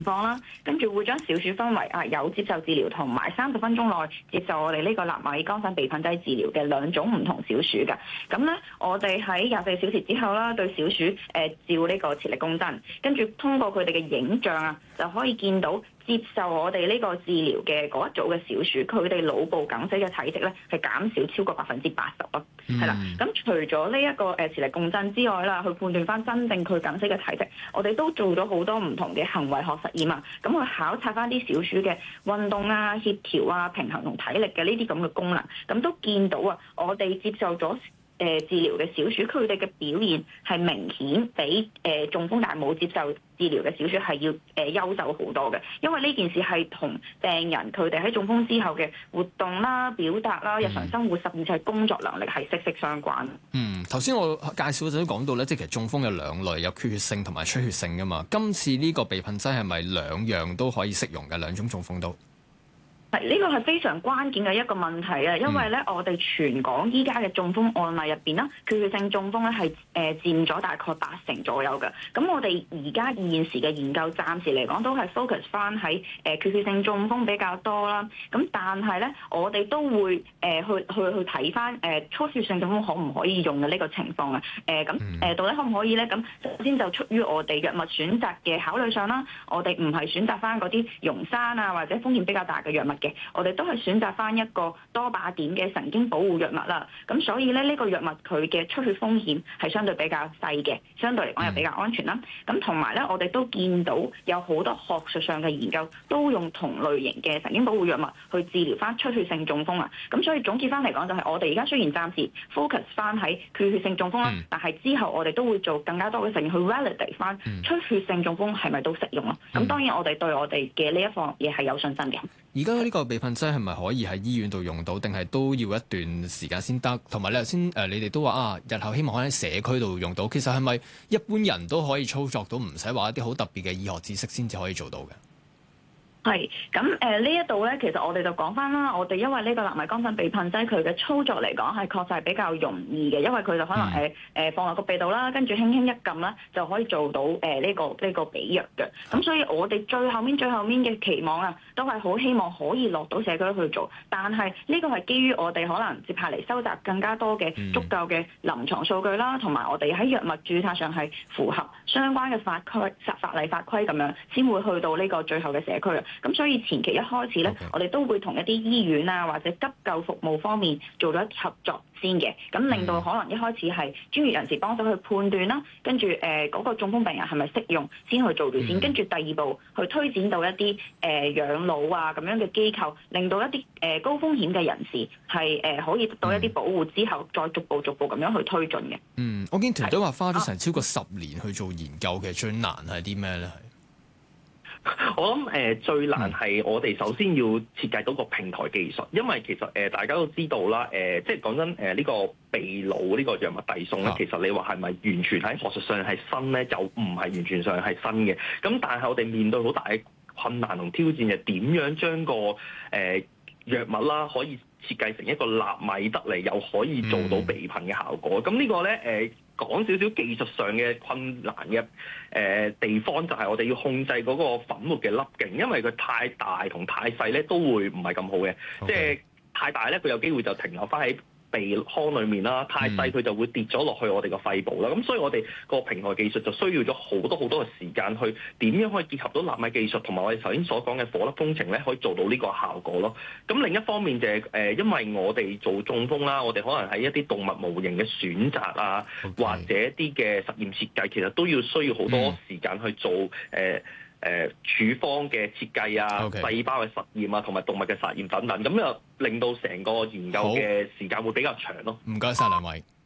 況啦，跟住會將小鼠分為有接受治療同埋30分鐘內接受我哋呢個納米肝腎避噴劑治療嘅兩種唔同小鼠㗎。咁咧，我哋喺24小時之後啦，對小鼠照呢個磁力共振，跟住通過佢哋嘅影像就可以見到接受我哋呢個治療嘅嗰一組嘅小鼠，佢哋腦部梗死嘅體積咧係減少超過80%咯。係啦，咁除咗呢一個磁力共振之外啦，去判斷翻真正佢梗死嘅體積，我哋都做咗好多唔同嘅行為學實驗咁去考察翻啲小鼠嘅運動協調平衡同體力嘅呢啲咁嘅功能，咁都見到我哋接受咗治療嘅小鼠，佢哋嘅表現係明顯比中風但係冇接受治療嘅小鼠係要優秀好多嘅，因為呢件事係同病人佢哋喺中風之後嘅活動啦、表達啦、日常生活甚至係工作能力係息息相關。 頭先我介紹嗰陣都講到咧，即係其實中風有兩類，有缺血性同埋出血性噶嘛。今次呢個避噴劑係咪兩樣都可以適用嘅？兩種中風都？ 呢個係非常關鍵嘅一個問題因為咧我哋全港依家嘅中風案例入邊啦，缺血性中風咧係佔咗大概80%左右嘅。咁我哋而家現時嘅研究暫時嚟講都係 focus 翻喺缺血性中風比較多啦。咁但係咧我哋都會去睇翻初血性中風可唔可以用嘅呢個情況到底可唔可以咧？咁首先就出於我哋藥物選擇嘅考慮上啦，我哋唔係選擇翻嗰啲溶栓或者風險比較大嘅藥物。我哋都係選擇翻一個多靶點嘅神經保護藥物啦，咁所以咧呢個藥物佢嘅出血風險係相對比較細嘅，相對嚟講又比較安全啦。咁同埋咧，我哋都見到有好多學術上嘅研究都用同類型嘅神經保護藥物去治療翻出血性中風咁所以總結翻嚟講，就係我哋而家雖然暫時 focus 翻喺缺血性中風啦，但係之後我哋都會做更加多嘅實驗去 validate 翻出血性中風係咪都適用咯。咁當然我哋對我哋嘅呢一方嘢係有信心嘅。 而家呢個避噴劑係咪可以喺醫院度用到，定係都要一段時間先得？同埋你頭先你哋都話日後希望可以喺社區度用到。其實係咪一般人都可以操作到，唔使話一啲好特別嘅醫學知識先至可以做到嘅？ 係咁呢一度咧，其實我哋就講翻啦。我哋因為呢個納米肝腎避噴劑，佢嘅操作嚟講係確實係比較容易嘅，因為佢就可能放落個鼻度啦，跟住輕輕一撳啦，就可以做到呢個俾藥嘅。咁所以我哋最後面嘅期望都係好希望可以落到社區去做。但係呢個係基於我哋可能接下嚟收集更加多嘅足夠嘅臨床數據啦，同埋我哋喺藥物註冊上係符合相關嘅法例法規咁樣，先會去到呢個最後嘅社區。咁所以前期一開始咧，我哋都會同一啲醫院或者急救服務方面做咗合作先嘅，咁令到可能一開始係專業人士幫手去判斷啦，跟住嗰個中風病人係咪適用先去做住先，跟住第二步去推展到一啲養老咁樣嘅機構，令到一啲高風險嘅人士係可以得到一啲保護之後，再逐步咁樣去推進嘅。 我見團隊話花咗成超過10年去做研究，其實最難係啲咩咧？ 我諗最難係我哋首先要設計到個平台技術，因為其實大家都知道啦，即係講真呢個秘魯呢個藥物遞送咧，其實你話係咪完全喺學術上係新咧，就唔係完全上係新嘅。咁但係我哋面對好大嘅困難同挑戰，係點樣將個藥物啦可以設計成一個納米得嚟，又可以做到避噴嘅效果。咁呢個咧講少少技術上嘅困難嘅地方，就係我哋要控制嗰個粉末嘅粒徑，因為佢太大同太細咧都會唔係咁好嘅。即係太大咧，佢有機會就停留翻喺鼻腔裏面啦，太細佢就會跌咗落去我哋個肺部啦。咁所以我哋個平台技術就需要咗好多嘅時間去點樣可以結合到納米技術同埋我哋頭先所講嘅火粒工程咧，可以做到呢個效果咯。咁另一方面就係因為我哋做中風啦，我哋可能喺一啲動物模型嘅選擇或者一啲嘅實驗設計，其實都需要好多時間去做處方嘅設計細胞嘅實驗同埋動物嘅實驗等等，咁就令到成個研究嘅時間會比較長咯。 唔該晒兩位。